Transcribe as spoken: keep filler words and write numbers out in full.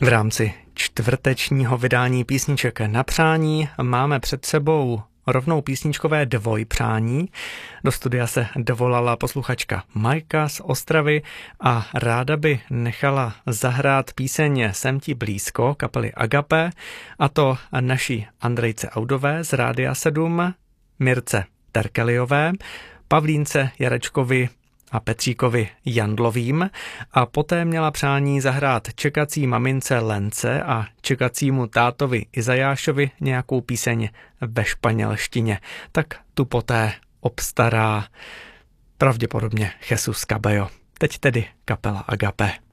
V rámci čtvrtečního vydání písniček na přání máme před sebou rovnou písničkové dvojpřání. Do studia se dovolala posluchačka Majka z Ostravy a ráda by nechala zahrát píseň Jsem ti blízko kapely Agape, a to naší Andrejce Audové z Rádia sedm, Mirce Terkeliové, Pavlínce Jarečkovi a Petříkovi Jandlovým, a poté měla přání zahrát čekací mamince Lence a čekacímu tátovi Izajášovi nějakou píseň ve španělštině. Tak tu poté obstará pravděpodobně Jesus Cabello. Teď tedy kapela Agape.